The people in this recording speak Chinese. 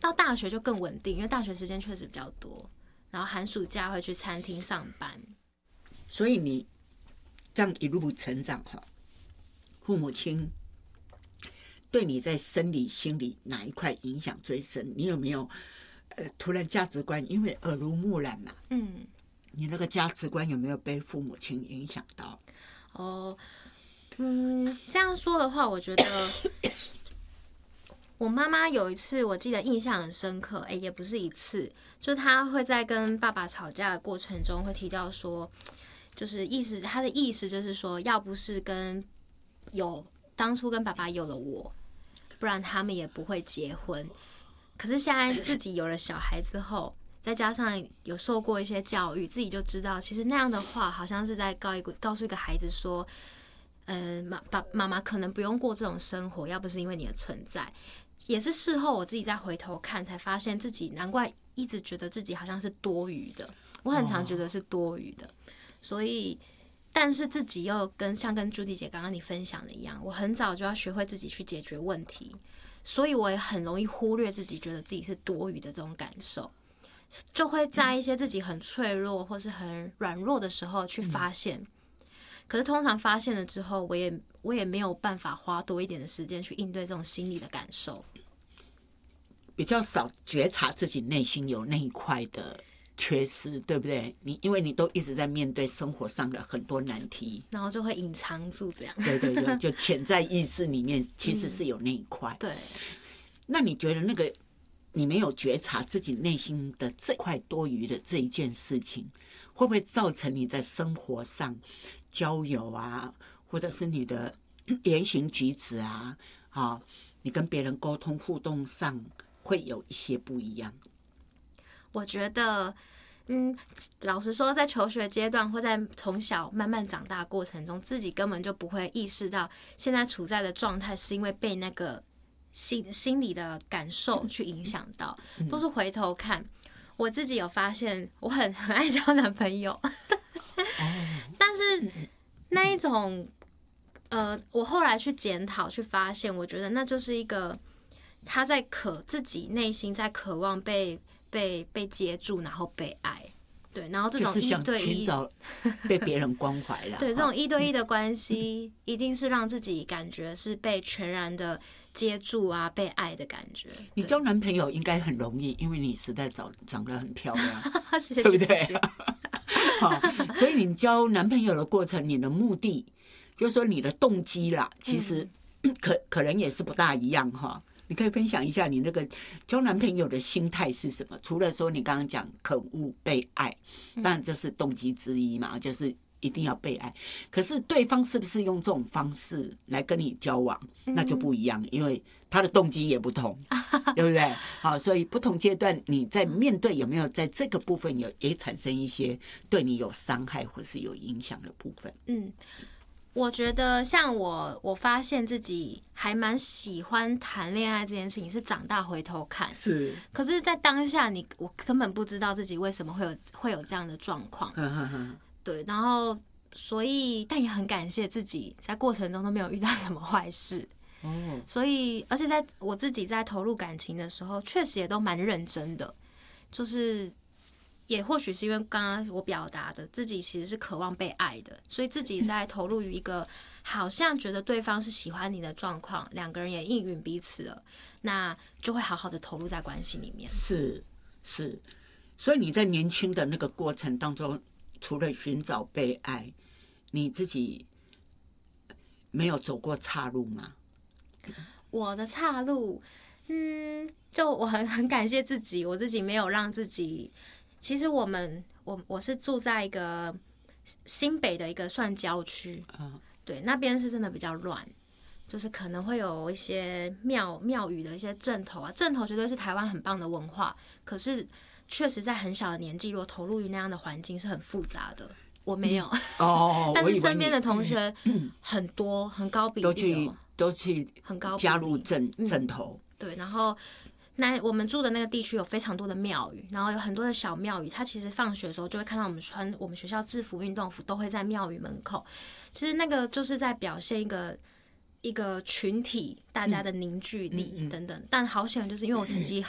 到大学就更稳定，因为大学时间确实比较多，然后寒暑假会去餐厅上班。 所以你这样一路成长哈，父母亲对你在生理、心理哪一块影响最深？你有没有突然价值观？因为耳濡目染嘛，你那个价值观有没有被父母亲影响到？ 这样说的话，我觉得我妈妈有一次，我记得印象很深刻，也不是一次，就她会在跟爸爸吵架的过程中，会提到说，就是她的意思就是说，要不是当初跟爸爸有了我，不然他们也不会结婚。可是现在自己有了小孩之后，再加上有受过一些教育，自己就知道，其实那样的话，好像是在告诉一个孩子说，妈妈可能不用过这种生活，要不是因为你的存在。也是事后我自己再回头看，才发现自己难怪一直觉得自己好像是多余的。我很常觉得是多余的，所以，但是自己又像跟朱迪姐刚刚你分享的一样，我很早就要学会自己去解决问题，所以我也很容易忽略自己觉得自己是多余的这种感受，就会在一些自己很脆弱或是很软弱的时候去发现。可是通常发现了之后，我也没有办法花多一点的时间去应对这种心理的感受， 比较少觉察自己内心有那一块的缺失，对不对？因为你都一直在面对生活上的很多难题， 然后就会隐藏住这样。 对对对，就潜在意识里面其实是有那一块。 对。 那你觉得那个你没有觉察自己内心的这块多余的这一件事情，会不会造成你在生活上交友啊，或者是你的言行举止啊，你跟别人沟通互动上会有一些不一样？ 我觉得，老实说，在求学阶段或在从小慢慢长大的过程中，自己根本就不会意识到现在处在的状态是因为被那个心理的感受去影响到，都是回头看。我自己有发现，我很爱交男朋友，但是那一种，我后来去检讨去发现，我觉得那就是一个他在自己内心在渴望被接住，然后被爱，对，然后这种一对一， 寻找被别人关怀啦。 对，这种一对一的关系，一定是让自己感觉是被全然的接住啊，被爱的感觉。 你交男朋友应该很容易，因为你实在长得很漂亮， 谢谢， 对不对？所以你交男朋友的过程，你的目的就是说你的动机啦，其实可能也是不大一样哈。你可以分享一下你那个交男朋友的心态是什么？除了说你刚刚讲渴慕被爱，当然这是动机之一嘛，就是一定要被爱。可是对方是不是用这种方式来跟你交往，那就不一样，因为他的动机也不同，对不对？好，所以不同阶段你在面对有没有在这个部分也产生一些对你有伤害或是有影响的部分？ 我觉得像我发现自己还蛮喜欢谈恋爱这件事情，是长大回头看。 是， 可是，在当下我根本不知道自己为什么会有这样的状况。对，然后所以，但也很感谢自己在过程中都没有遇到什么坏事。所以，而且在我自己在投入感情的时候，确实也都蛮认真的，就是。也或许是因为刚刚我表达的自己其实是渴望被爱的，所以自己在投入于一个好像觉得对方是喜欢你的状况，两个人也应允彼此了，那就会好好的投入在关系里面。是， 所以你在年轻的那个过程当中，除了寻找被爱，你自己没有走过岔路吗？ 我的岔路，就我很感谢自己，我自己没有让自己。其实我是住在一个新北的一个算郊区，对，那边是真的比较乱，就是可能会有一些庙宇的一些阵头啊，阵头绝对是台湾很棒的文化，可是确实在很小的年纪，如果投入于那样的环境是很复杂的。我没有但是身边的同学很多，很高比例都去很高加入阵头， 对，然后。我们住的那个地区有非常多的庙宇，然后有很多的小庙宇，它其实放学的时候就会看到我们穿我们学校制服运动服，都会在庙宇门口。其实那个就是在表现一个群体大家的凝聚力等等。但好险，就是因为我成绩